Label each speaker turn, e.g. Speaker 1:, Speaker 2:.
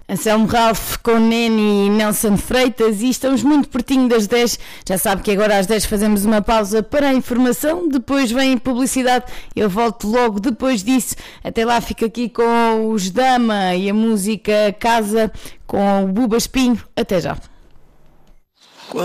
Speaker 1: Anselmo Ralph com Neni e Nelson Freitas, e estamos muito pertinho das 10. Já sabe que agora às 10 fazemos uma pausa para a informação, depois vem publicidade, eu volto logo depois disso. Até lá fico aqui com os Dama e a música Casa com o Buba Espinho. Até já.